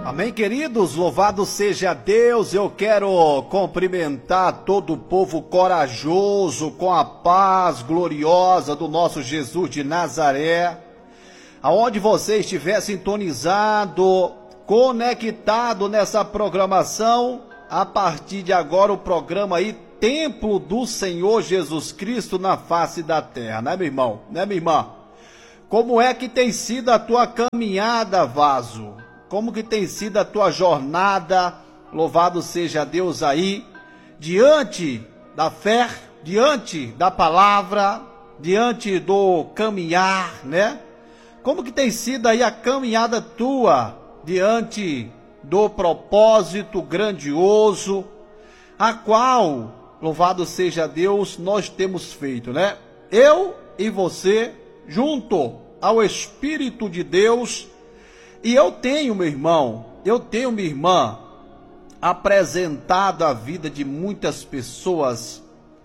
Amém, queridos? Louvado seja Deus. Eu quero cumprimentar todo o povo corajoso com a paz gloriosa do nosso Jesus de Nazaré. Aonde você estiver sintonizado, conectado nessa programação, a partir de agora o programa aí, Templo do Senhor Jesus Cristo na face da terra, né, meu irmão? Né, minha irmã? Como é que tem sido a tua caminhada, vaso? Como que tem sido a tua jornada? Louvado seja Deus aí, diante da fé, diante da palavra, diante do caminhar, né? Como que tem sido aí a caminhada tua, diante do propósito grandioso, a qual, louvado seja Deus, nós temos feito, né? Eu e você, junto ao Espírito de Deus. E eu tenho, meu irmão, minha irmã, apresentado a vida de muitas pessoas.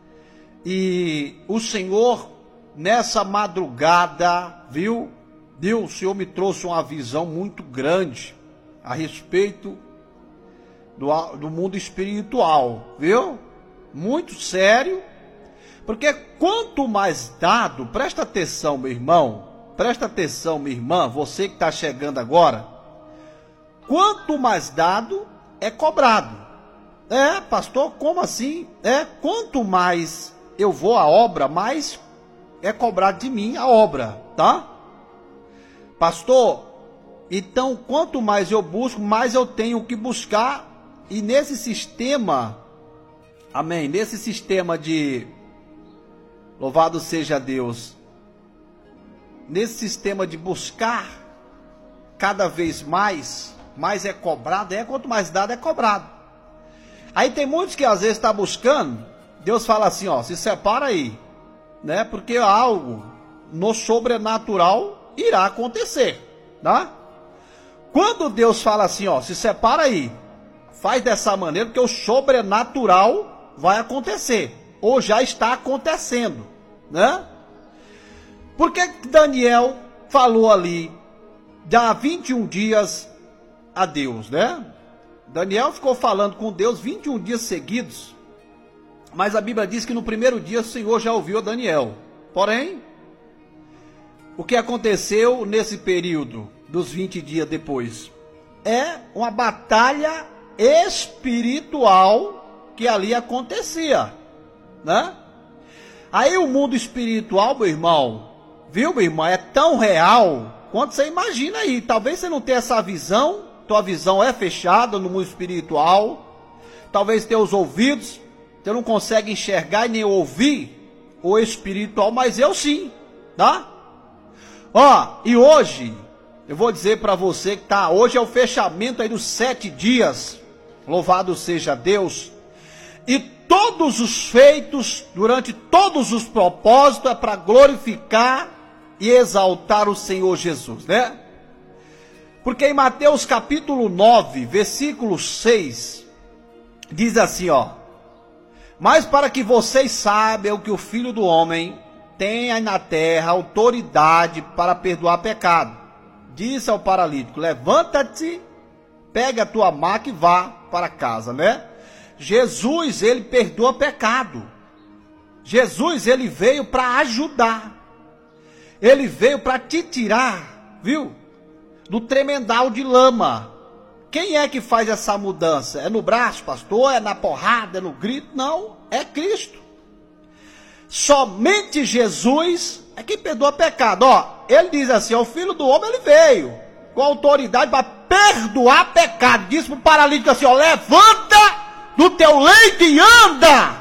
E o Senhor, nessa madrugada, viu? O Senhor me trouxe uma visão muito grande a respeito do mundo espiritual, viu? Muito sério, porque quanto mais dado, presta atenção, meu irmão, presta atenção, minha irmã, você que está chegando agora, quanto mais dado, é cobrado. É, pastor, como assim? Quanto mais eu vou à obra, mais é cobrado de mim a obra, tá? Pastor, então quanto mais eu busco, mais eu tenho que buscar, e nesse sistema, amém, nesse sistema de, louvado seja Deus, nesse sistema de buscar cada vez mais é cobrado, quanto mais dado é cobrado. Aí tem muitos que às vezes estão buscando, Deus fala assim, ó, se separa aí, né? Porque algo no sobrenatural irá acontecer, tá? Quando Deus fala assim, ó, se separa aí, faz dessa maneira, porque o sobrenatural vai acontecer, ou já está acontecendo, né? Por que Daniel falou ali, há 21 dias a Deus, né? Daniel ficou falando com Deus 21 dias seguidos, mas a Bíblia diz que no primeiro dia o Senhor já ouviu a Daniel. Porém, o que aconteceu nesse período dos 20 dias depois? É uma batalha espiritual que ali acontecia, né? Aí o mundo espiritual, meu irmão, viu, meu irmão, é tão real quanto você imagina aí. Talvez você não tenha essa visão, tua visão é fechada no mundo espiritual, talvez teus ouvidos, você não consegue enxergar e nem ouvir o espiritual, mas eu sim, tá? Ó, e hoje, eu vou dizer para você que tá, hoje é o fechamento aí dos 7 dias, louvado seja Deus, e todos os feitos, durante todos os propósitos, é para glorificar e exaltar o Senhor Jesus, né? Porque em Mateus capítulo 9, versículo 6, diz assim, ó, mas para que vocês saibam que o Filho do Homem tem aí na terra autoridade para perdoar pecado, disse ao paralítico, levanta-te, pega a tua maca e vá para casa, né? Jesus, ele perdoa pecado. Jesus, ele veio para ajudar. Ele veio para te tirar, viu? Do tremendal de lama. Quem é que faz essa mudança? É no braço, pastor? É na porrada? É no grito? Não, é Cristo. Somente Jesus é quem perdoa pecado. Ó, ele diz assim, o Filho do Homem, ele veio com autoridade para perdoar pecado. Disse para o paralítico assim, ó, levanta do teu leito e anda.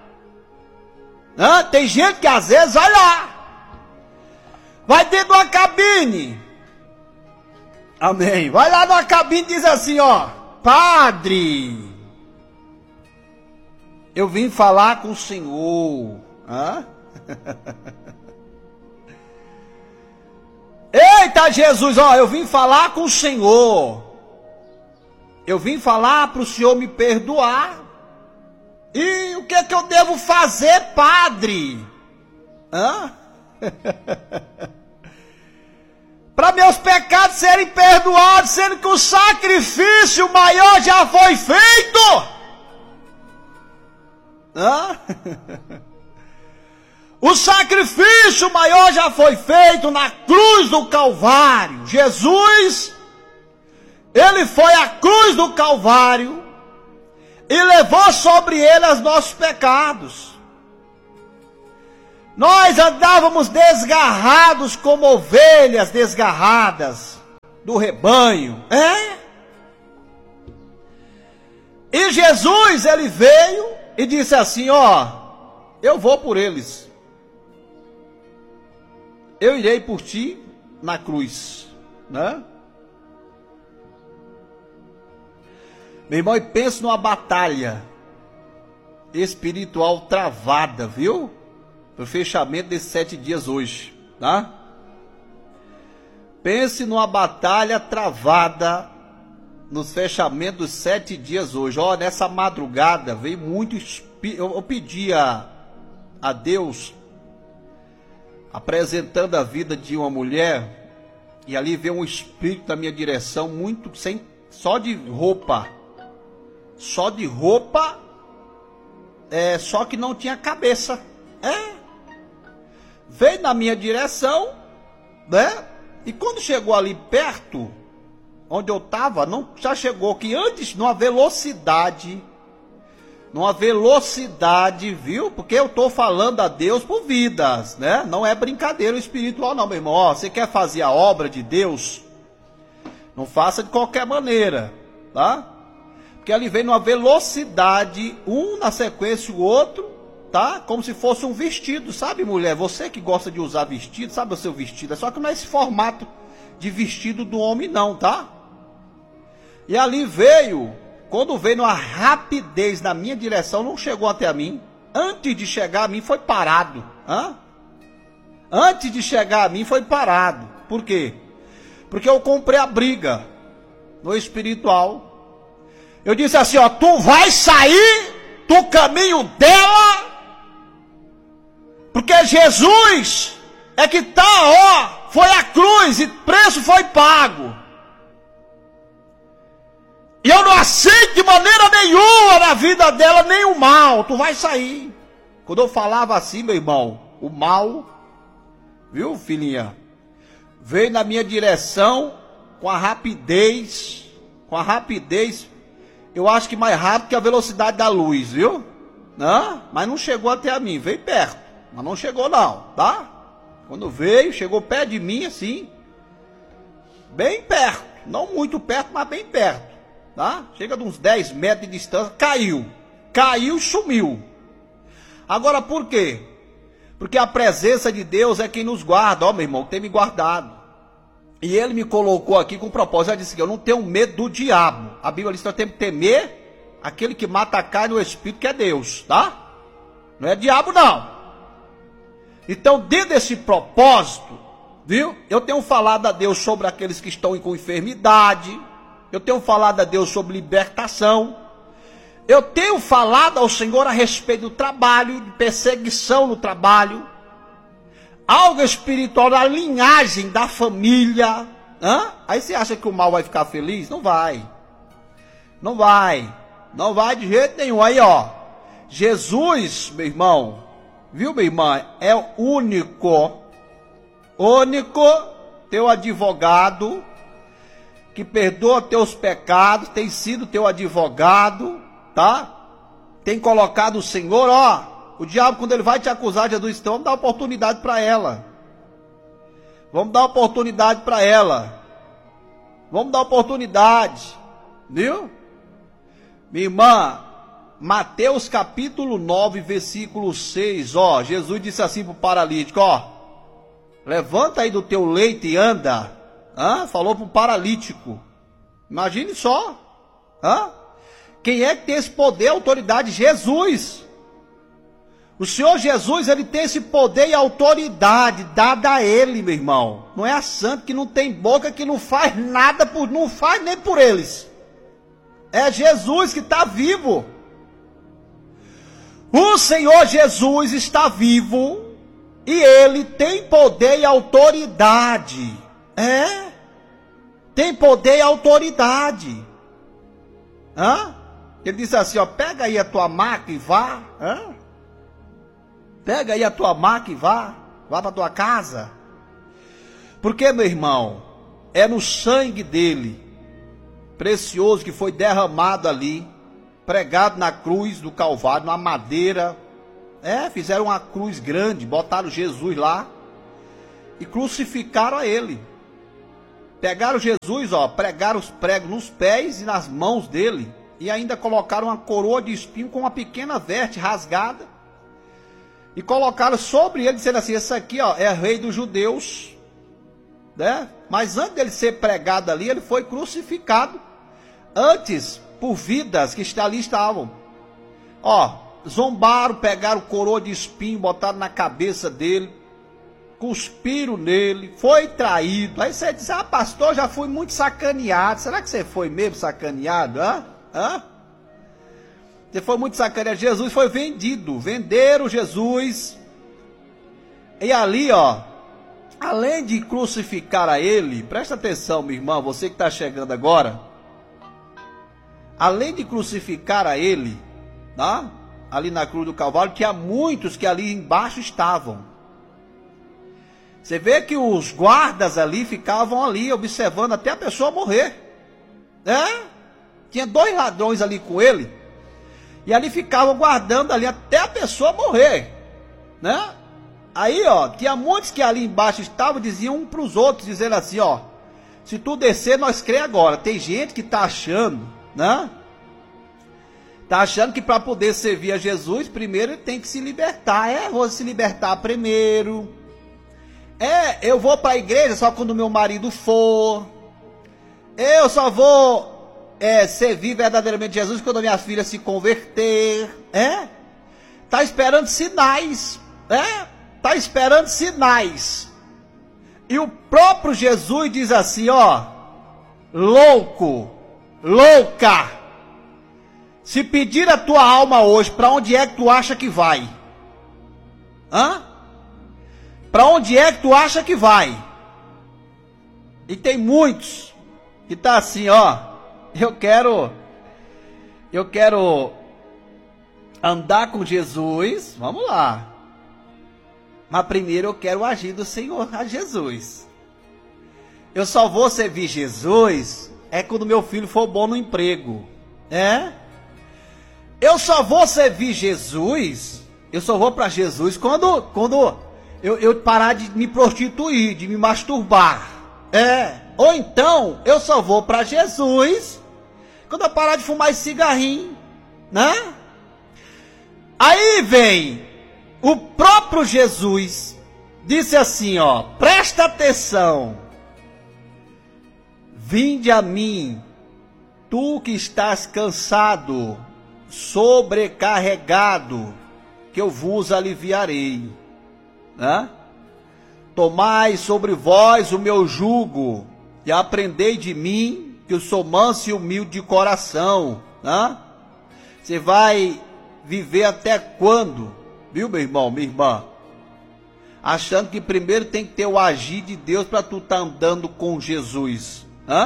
Tem gente que às vezes vai lá, vai dentro de uma cabine, amém, vai lá numa cabine e diz assim, ó, padre, eu vim falar com o Senhor. Eita Jesus, ó, eu vim falar com o Senhor. Eu vim falar para o Senhor me perdoar. E o que é que eu devo fazer, padre? para meus pecados serem perdoados, sendo que o sacrifício maior já foi feito. Hã? O sacrifício maior já foi feito na cruz do Calvário. Jesus, ele foi à cruz do Calvário e levou sobre ele os nossos pecados. Nós andávamos desgarrados como ovelhas desgarradas do rebanho. E Jesus, ele veio e disse assim, eu vou por eles. Eu irei por ti na cruz, né? Meu irmão, e pense numa batalha espiritual travada, viu? Para o fechamento desses 7 dias hoje, tá? Pense numa batalha travada nos fechamentos dos 7 dias hoje. Nessa madrugada veio muito espírito. Eu pedi a Deus, apresentando a vida de uma mulher, e ali veio um espírito na minha direção, muito só de roupa, só que não tinha cabeça. Veio na minha direção, né? E quando chegou ali perto, onde eu estava, já chegou que antes, numa velocidade, viu? Porque eu estou falando a Deus por vidas, né? Não é brincadeira espiritual não, meu irmão. Você quer fazer a obra de Deus? Não faça de qualquer maneira, tá? Porque ele vem numa velocidade, um na sequência o outro, tá? Como se fosse um vestido, sabe, mulher? Você que gosta de usar vestido, sabe o seu vestido? Só que não é esse formato de vestido do homem não, tá? E ali veio, quando veio numa rapidez na minha direção, não chegou até mim. Antes de chegar a mim foi parado. Antes de chegar a mim foi parado. Por quê? Porque eu comprei a briga no espiritual. Eu disse assim, tu vai sair do caminho dela, porque Jesus é que foi a cruz e preço foi pago. E eu não aceito de maneira nenhuma na vida dela nem o mal. Tu vai sair. Quando eu falava assim, meu irmão, o mal, viu, filhinha, veio na minha direção com a rapidez, eu acho que mais rápido que a velocidade da luz, viu? Mas não chegou até a mim, veio perto, mas não chegou não, tá? Quando veio, chegou perto de mim assim, bem perto, não muito perto, mas bem perto, tá? Chega de uns 10 metros de distância, caiu e sumiu. Agora por quê? Porque a presença de Deus é quem nos guarda, meu irmão, tem me guardado. E ele me colocou aqui com propósito. Ele disse que eu não tenho medo do diabo. A Bíblia diz que nós temos que temer aquele que mata a carne e o espírito, que é Deus, tá? Não é diabo não. Então, dentro desse propósito, viu? Eu tenho falado a Deus sobre aqueles que estão com enfermidade. Eu tenho falado a Deus sobre libertação. Eu tenho falado ao Senhor a respeito do trabalho, de perseguição no trabalho. Algo espiritual na linhagem da família. Aí você acha que o mal vai ficar feliz? Não vai. Não vai de jeito nenhum. Aí Jesus, meu irmão, viu, minha irmã, é o único teu advogado que perdoa teus pecados, tem sido teu advogado, tá? Tem colocado o Senhor, o diabo, quando ele vai te acusar, Jesus, então vamos dar oportunidade para ela. Vamos dar oportunidade para ela. Vamos dar oportunidade. Viu? Minha irmã, Mateus capítulo 9, versículo 6, Jesus disse assim para o paralítico, levanta aí do teu leito e anda. Falou para o paralítico. Imagine só. Quem é que tem esse poder e autoridade? Jesus. O Senhor Jesus, ele tem esse poder e autoridade dada a ele, meu irmão. Não é a santa que não tem boca, que não faz nada, não faz nem por eles. É Jesus que está vivo. O Senhor Jesus está vivo e ele tem poder e autoridade Tem poder e autoridade. Ele disse assim, ó, pega aí a tua maca e vá. Pega aí a tua maca e vá para tua casa. Porque, meu irmão, é no sangue dele, precioso, que foi derramado ali, pregado na cruz do Calvário, na madeira. Fizeram uma cruz grande, botaram Jesus lá e crucificaram a ele. Pegaram Jesus, ó, pregaram os pregos nos pés e nas mãos dele, e ainda colocaram uma coroa de espinho com uma pequena veste rasgada, e colocaram sobre ele, dizendo assim, esse aqui, ó, é rei dos judeus, né? Mas antes dele ser pregado ali, ele foi crucificado, antes, por vidas que ali estavam, ó, zombaram, pegaram coroa de espinho, botaram na cabeça dele, cuspiram nele, foi traído. Aí você diz, pastor, já fui muito sacaneado. Será que você foi mesmo sacaneado? Você foi muito sacaneado. Jesus foi vendido, venderam Jesus. E ali, ó, além de crucificar a ele, presta atenção, meu irmão, você que está chegando agora, além de crucificar a ele, ali na cruz do Calvário, que há muitos que ali embaixo estavam. Você vê que os guardas ali ficavam ali observando até a pessoa morrer. Tinha 2 ladrões ali com ele. E ali ficavam guardando ali até a pessoa morrer. Aí, ó, tinha muitos que ali embaixo estavam, diziam um para os outros, dizendo assim, ó, se tu descer, nós crê agora. Tem gente que está achando, está achando que para poder servir a Jesus, primeiro ele tem que se libertar. Vou se libertar primeiro. Eu vou para a igreja só quando meu marido for. Eu só vou servir verdadeiramente Jesus quando a minha filha se converter. Está esperando sinais. Está esperando sinais. E o próprio Jesus diz assim, ó, louco, louca, se pedir a tua alma hoje, para onde é que tu acha que vai? Para onde é que tu acha que vai? E tem muitos que tá assim, ó, eu quero andar com Jesus, vamos lá. Mas primeiro eu quero agir do Senhor a Jesus. Eu só vou servir Jesus quando meu filho for bom no emprego. Eu só vou servir Jesus, eu só vou para Jesus quando eu parar de me prostituir, de me masturbar. Ou então, eu só vou para Jesus quando eu parar de fumar esse cigarrinho, Aí vem o próprio Jesus, disse assim, ó, presta atenção. Vinde a mim, tu que estás cansado, sobrecarregado, que eu vos aliviarei. Tomai sobre vós o meu jugo e aprendei de mim, que eu sou manso e humilde de coração. Você vai viver até quando, viu, meu irmão, minha irmã, achando que primeiro tem que ter o agir de Deus para tu estar andando com Jesus?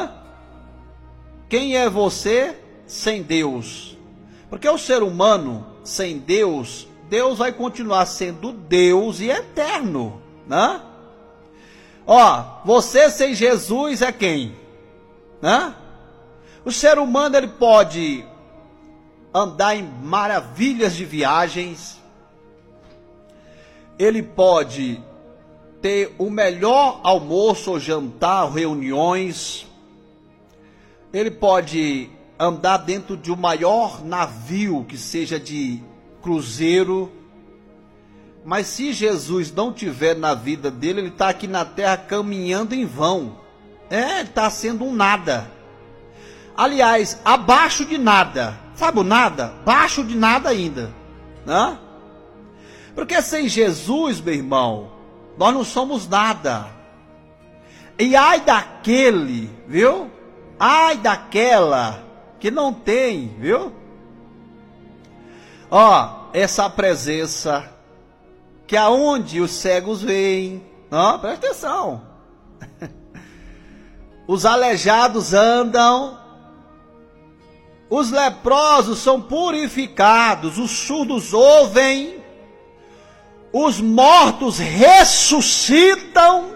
Quem é você sem Deus? Porque o ser humano sem Deus, Deus vai continuar sendo Deus e eterno, você sem Jesus é quem? O ser humano, ele pode andar em maravilhas de viagens, ele pode ter o melhor almoço ou jantar, reuniões, ele pode andar dentro de um maior navio que seja de cruzeiro, mas se Jesus não tiver na vida dele, ele está aqui na terra caminhando em vão. Ele está sendo um nada. Aliás, abaixo de nada. Sabe o nada? Abaixo de nada ainda. Porque sem Jesus, meu irmão, nós não somos nada. E ai daquele, viu? Ai daquela que não tem, viu? Essa presença, que aonde os cegos veem, presta atenção, os aleijados andam, os leprosos são purificados, os surdos ouvem, os mortos ressuscitam.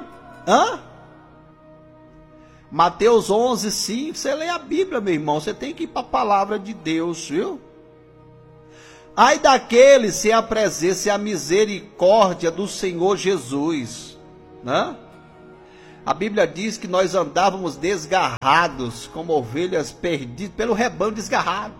Mateus 11, 5, você lê a Bíblia, meu irmão, você tem que ir para a palavra de Deus, viu? Ai daqueles se apresente a misericórdia do Senhor Jesus, né? A Bíblia diz que nós andávamos desgarrados, como ovelhas perdidas, pelo rebanho desgarrado.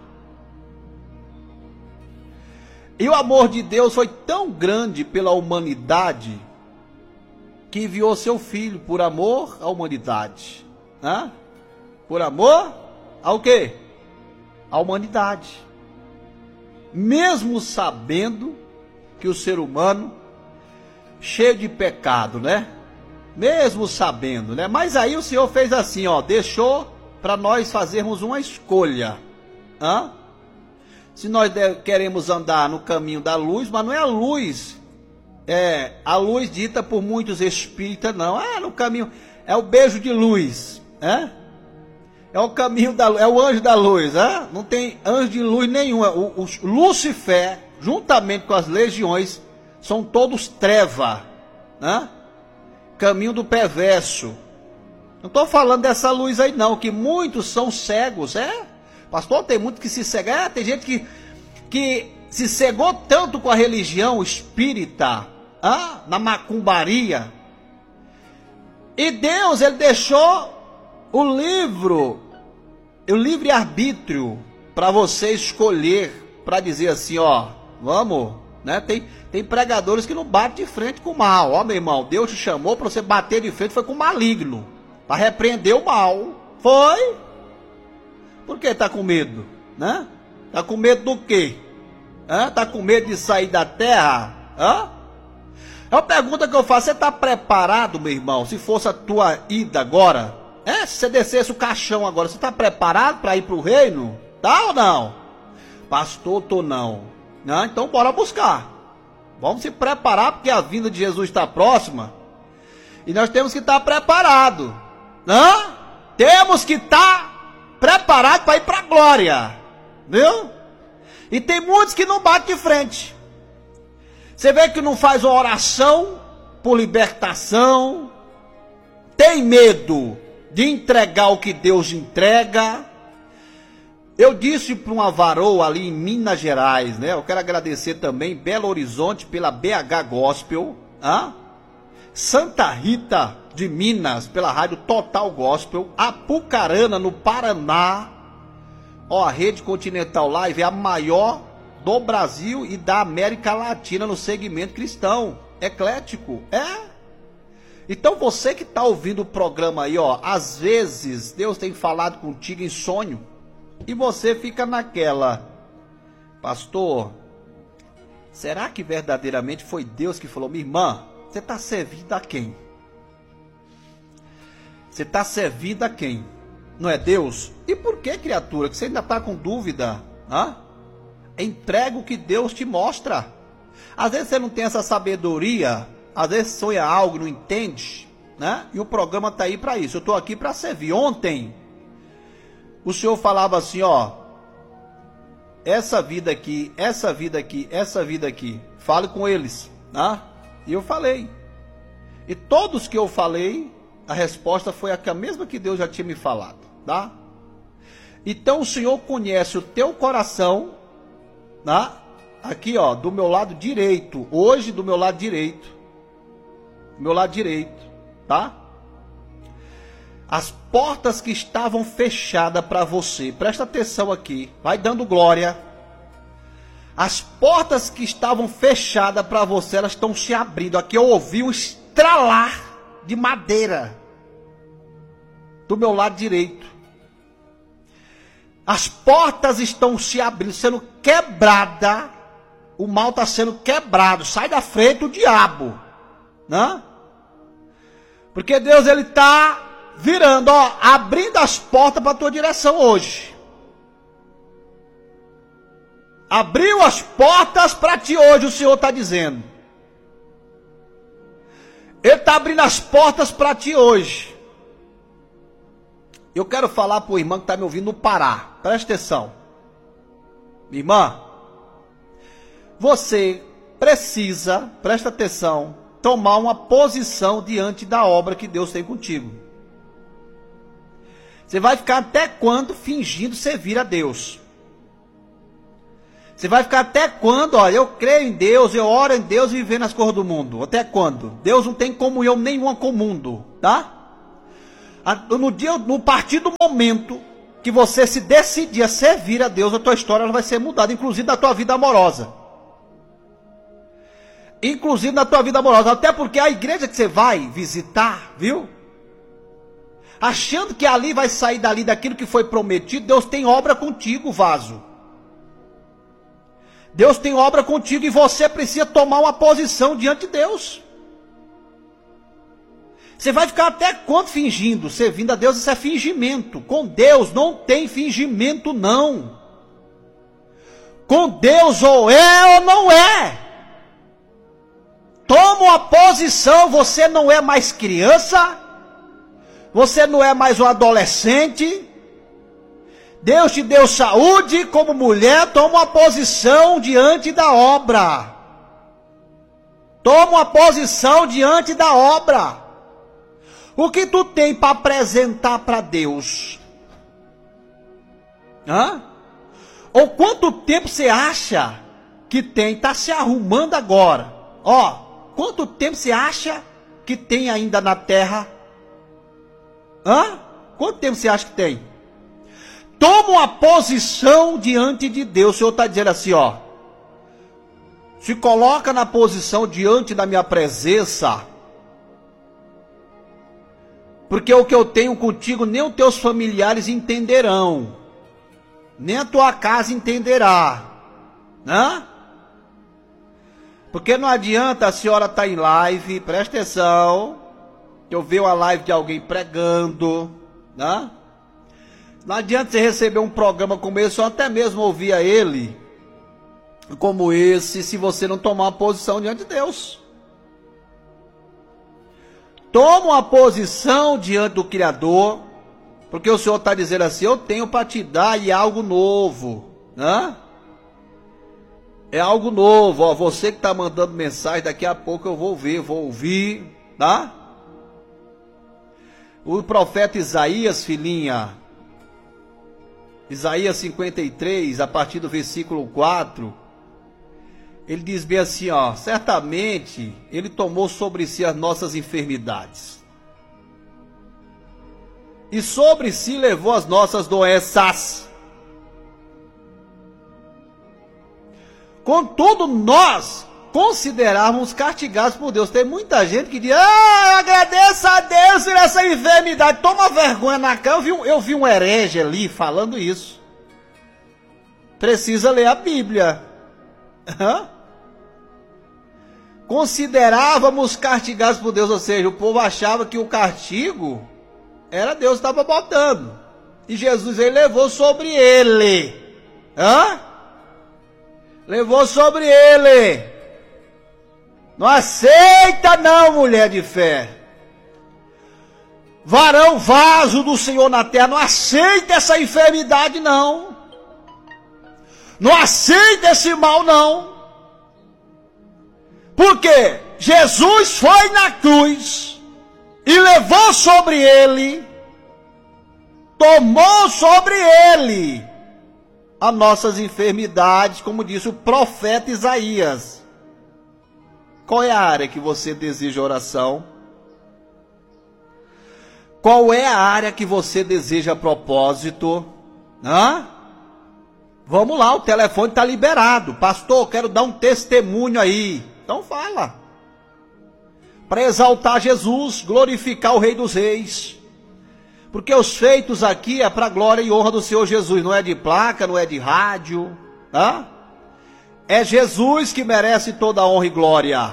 E o amor de Deus foi tão grande pela humanidade, que enviou seu Filho por amor à humanidade. Né? Por amor ao quê? À humanidade. Mesmo sabendo que o ser humano, cheio de pecado, né? Mesmo sabendo, né? Mas aí o Senhor fez assim, ó, deixou para nós fazermos uma escolha. Se nós queremos andar no caminho da luz, mas não é a luz dita por muitos espíritas, não. No caminho, é o beijo de luz, é o caminho da luz, é o anjo da luz, não tem anjo de luz nenhum. O Lúcifer, juntamente com as legiões, são todos treva, caminho do perverso. Não estou falando dessa luz aí não, que muitos são cegos, pastor, tem muito que se cega, tem gente que se cegou tanto com a religião espírita, na macumbaria, e Deus, ele deixou o livre-arbítrio para você escolher, para dizer assim, vamos, né? Tem pregadores que não batem de frente com o mal. Meu irmão, Deus te chamou para você bater de frente, foi com o maligno, para repreender o mal. Foi? Por que está com medo? Né? Está com medo do quê? Está com medo de sair da terra? É uma pergunta que eu faço, você está preparado, meu irmão, se fosse a tua ida agora? Se você descesse o caixão agora, você está preparado para ir para o reino? Tá ou não? Pastor, tô não. Então bora buscar. Vamos se preparar, porque a vinda de Jesus está próxima. E nós temos que estar preparados. Temos que estar preparados para ir para a glória. Viu? E tem muitos que não batem de frente. Você vê que não faz uma oração por libertação. Tem medo de entregar o que Deus entrega. Eu disse para uma varoa ali em Minas Gerais, né? Eu quero agradecer também Belo Horizonte pela BH Gospel, Santa Rita de Minas pela rádio Total Gospel, Apucarana no Paraná. A Rede Continental Live é a maior do Brasil e da América Latina no segmento cristão, eclético, Então você que está ouvindo o programa aí, às vezes Deus tem falado contigo em sonho, e você fica naquela, pastor, será que verdadeiramente foi Deus que falou? Minha irmã, você está servindo a quem? Você está servindo a quem? Não é Deus? E por que, criatura, que você ainda está com dúvida? Entrega o que Deus te mostra. Às vezes você não tem essa sabedoria, às vezes sonha algo e não entende, né? E o programa está aí para isso. Eu estou aqui para servir. Ontem o Senhor falava assim, essa vida aqui, essa vida aqui, essa vida aqui, fale com eles, E eu falei. E todos que eu falei, a resposta foi a mesma que Deus já tinha me falado, Então o Senhor conhece o teu coração, aqui, do meu lado direito, hoje do meu lado direito, As portas que estavam fechadas para você, presta atenção aqui, vai dando glória. As portas que estavam fechadas para você, elas estão se abrindo. Aqui eu ouvi um estralar de madeira do meu lado direito. As portas estão se abrindo, sendo quebrada. O mal está sendo quebrado. Sai da frente o diabo, Porque Deus, ele está virando, abrindo as portas para a tua direção hoje. Abriu as portas para ti hoje, o Senhor está dizendo. Ele está abrindo as portas para ti hoje. Eu quero falar para o irmão que está me ouvindo no Pará. Presta atenção. Irmã, você precisa, presta atenção, tomar uma posição diante da obra que Deus tem contigo. Você vai ficar até quando fingindo servir a Deus? Você vai ficar até quando, olha, eu creio em Deus, eu oro em Deus e viver nas coisas do mundo? Até quando? Deus não tem comunhão nenhuma com o mundo, tá? No partir do momento que você se decidir a servir a Deus, a tua história ela vai ser mudada, inclusive na tua vida amorosa. Inclusive na tua vida amorosa, até porque a igreja que você vai visitar, viu? Achando que ali vai sair dali daquilo que foi prometido, Deus tem obra contigo, vaso. Deus tem obra contigo e você precisa tomar uma posição diante de Deus. Você vai ficar até quando fingindo? Servindo a Deus, isso é fingimento. Com Deus não tem fingimento, não. Com Deus ou é ou não é. Toma uma posição, você não é mais criança, você não é mais um adolescente. Deus te deu saúde como mulher, toma uma posição diante da obra. Toma uma posição diante da obra. O que tu tem para apresentar para Deus? Hã? Ou quanto tempo você acha que tem? Está se arrumando agora. Ó, quanto tempo você acha que tem ainda na terra? Hã? Quanto tempo você acha que tem? Toma uma posição diante de Deus. O Senhor está dizendo assim, ó. Se coloca na posição diante da minha presença. Porque o que eu tenho contigo, nem os teus familiares entenderão. Nem a tua casa entenderá. Né? Porque não adianta a senhora estar em live, presta atenção. Eu vejo a live de alguém pregando. Né? Não adianta você receber um programa como esse, ou até mesmo ouvir a ele, como esse, se você não tomar uma posição diante de Deus. Toma uma posição diante do Criador, porque o Senhor está dizendo assim, eu tenho para te dar e é algo novo. Né? É algo novo, ó, você que está mandando mensagem, daqui a pouco eu vou ver, vou ouvir, tá? O profeta Isaías, filhinha, Isaías 53, a partir do versículo 4, ele diz bem assim, ó, certamente ele tomou sobre si as nossas enfermidades, e sobre si levou as nossas doenças. Contudo, nós considerávamos castigados por Deus. Tem muita gente que diz, agradeça a Deus por essa enfermidade. Toma vergonha na cara. Eu vi um herege ali falando isso. Precisa ler a Bíblia. Considerávamos castigados por Deus, ou seja, o povo achava que o castigo era Deus que estava botando. E Jesus, ele levou sobre ele. Levou sobre ele. Não aceita não, mulher de fé. Varão, vaso do Senhor na terra, não aceita essa enfermidade não. Não aceita esse mal não. Porque Jesus foi na cruz e levou sobre ele, tomou sobre ele as nossas enfermidades, como disse o profeta Isaías. Qual é a área que você deseja oração? Qual é a área que você deseja propósito? Vamos lá, o telefone está liberado. Pastor, quero dar um testemunho aí. Então fala. Para exaltar Jesus, glorificar o Rei dos Reis. Porque os feitos aqui é para a glória e honra do Senhor Jesus. Não é de placa, não é de rádio. É Jesus que merece toda a honra e glória.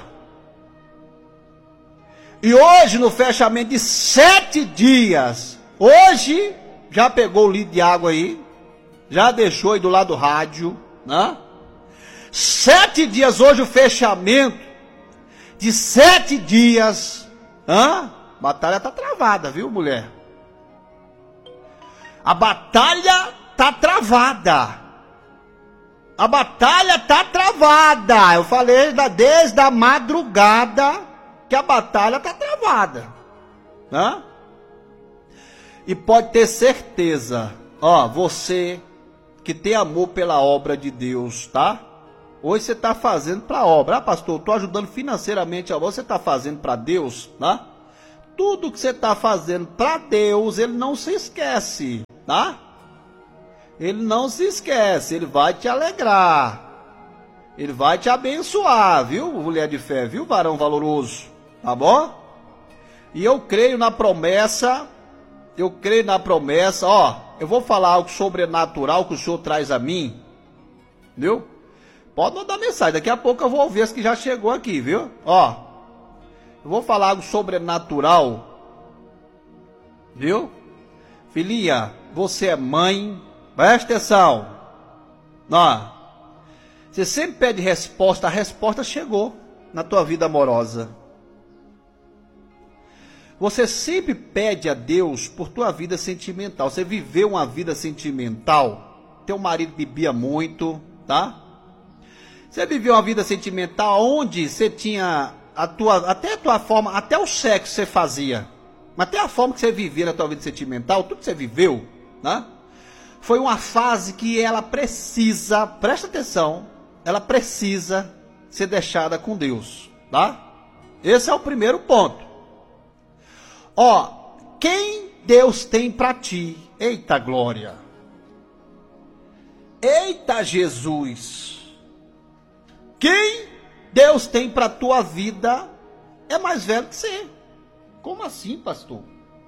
E hoje, no fechamento de 7 dias, hoje, já pegou o litro de água aí, já deixou aí do lado do rádio, 7 dias, hoje o fechamento de 7 dias, batalha está travada, viu, mulher? A batalha tá travada. A batalha tá travada. Eu falei desde a madrugada que a batalha tá travada. Né? E pode ter certeza, ó, você que tem amor pela obra de Deus, tá? Hoje você está fazendo para a obra. Ah, pastor, estou ajudando financeiramente a obra. Você está fazendo para Deus, tá? Tudo que você está fazendo para Deus, Ele não se esquece, tá? Ele não se esquece, Ele vai te alegrar. Ele vai te abençoar, viu, mulher de fé, viu, varão valoroso, tá bom? E eu creio na promessa, ó, eu vou falar algo sobrenatural que o Senhor traz a mim, viu? Pode mandar mensagem, daqui a pouco eu vou ouvir esse que já chegou aqui, viu? Ó, eu vou falar algo sobrenatural, viu? Filhinha, você é mãe, presta atenção. Ó, você sempre pede resposta, a resposta chegou na tua vida amorosa. Você sempre pede a Deus por tua vida sentimental. Você viveu uma vida sentimental. Teu marido bebia muito, tá? Você viveu uma vida sentimental onde você tinha até a tua forma, até o sexo você fazia, até a forma que você vivia na tua vida sentimental, tudo que você viveu, né? Foi uma fase que ela precisa, presta atenção, ela precisa ser deixada com Deus, tá? Esse é o primeiro ponto. Ó, quem Deus tem para ti? Eita glória! Eita Jesus! Quem Deus tem para tua vida é mais velho que você. Como assim, pastor?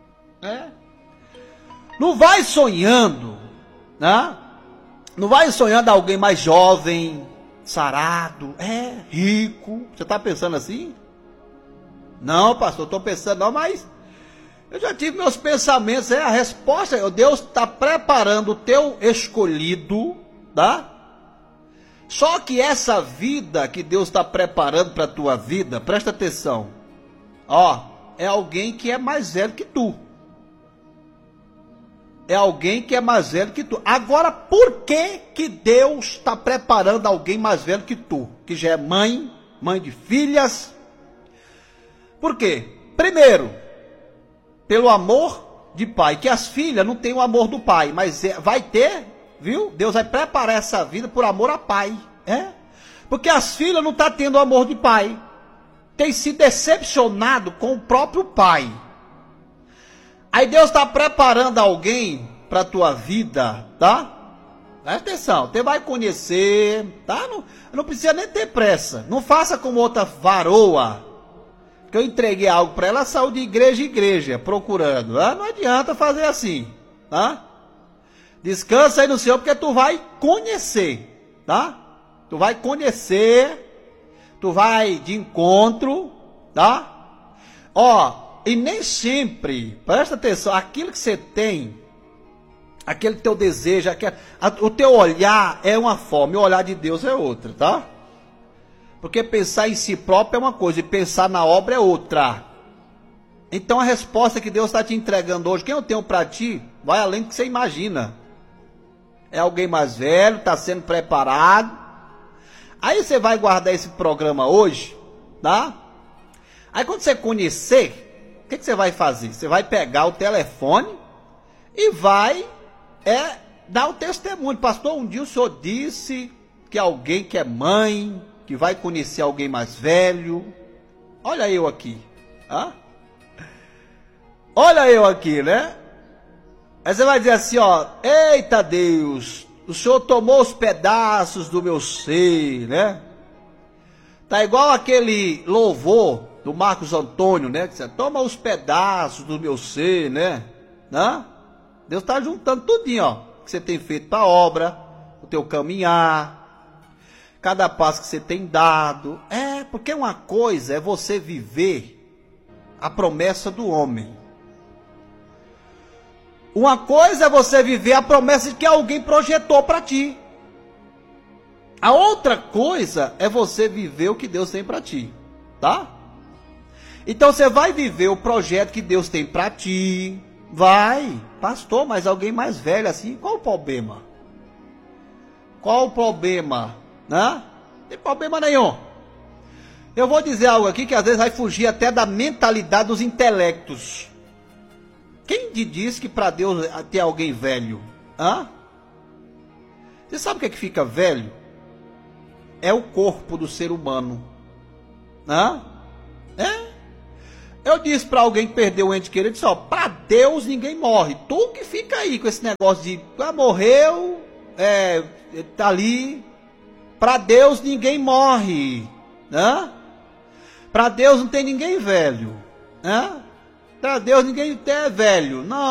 Não vai sonhando, né? Não vai sonhando alguém mais jovem, sarado, rico. Você está pensando assim? Não, pastor, estou pensando não, mas eu já tive meus pensamentos. A resposta, Deus está preparando o teu escolhido, tá? Só que essa vida que Deus está preparando para a tua vida, presta atenção, ó, é alguém que é mais velho que tu. É alguém que é mais velho que tu. Agora, por que Deus está preparando alguém mais velho que tu? Que já é mãe de filhas. Por quê? Primeiro, pelo amor de pai, que as filhas não têm o amor do pai, mas vai ter. Viu? Deus vai preparar essa vida por amor a pai. Porque as filhas não estão tendo o amor de pai. Tem se decepcionado com o próprio pai. Aí Deus está preparando alguém para a tua vida, tá? Presta atenção, você vai conhecer, tá? Não precisa nem ter pressa. Não faça como outra varoa, que eu entreguei algo para ela, saiu de igreja em igreja, procurando. Não adianta fazer assim, tá? Descansa aí no Senhor, porque tu vai conhecer, tá? Tu vai conhecer, tu vai de encontro, tá? Ó, e nem sempre, presta atenção, aquilo que você tem, aquele teu desejo, o teu olhar é uma forma, e o olhar de Deus é outra, tá? Porque pensar em si próprio é uma coisa, e pensar na obra é outra. Então a resposta que Deus está te entregando hoje, quem eu tenho para ti, vai além do que você imagina. É alguém mais velho, está sendo preparado. Aí você vai guardar esse programa hoje, tá? Aí quando você conhecer, o que você vai fazer? Você vai pegar o telefone e vai dar o testemunho. Pastor, um dia o senhor disse que alguém que é mãe, que vai conhecer alguém mais velho. Olha eu aqui, tá? Olha eu aqui, né? Aí você vai dizer assim, ó, eita Deus, o Senhor tomou os pedaços do meu ser, né? Tá igual aquele louvor do Marcos Antônio, né? Que você toma os pedaços do meu ser, né? Deus está juntando tudinho, ó, que você tem feito para a obra, o teu caminhar, cada passo que você tem dado. Porque uma coisa é você viver a promessa do homem. Uma coisa é você viver a promessa de que alguém projetou para ti. A outra coisa é você viver o que Deus tem para ti, tá? Então você vai viver o projeto que Deus tem para ti, vai. Pastor, mas alguém mais velho assim, qual o problema? Qual o problema? Não tem problema nenhum. Eu vou dizer algo aqui que às vezes vai fugir até da mentalidade dos intelectos. Quem te diz que para Deus tem alguém velho? Hã? Você sabe o que é que fica velho? É o corpo do ser humano. Hã? É? Eu disse para alguém que perdeu o ente querido, disse, ó, para Deus ninguém morre. Tu que fica aí com esse negócio de, morreu, tá ali. Para Deus ninguém morre. Hã? Para Deus não tem ninguém velho. Hã? Para Deus ninguém é velho. Não.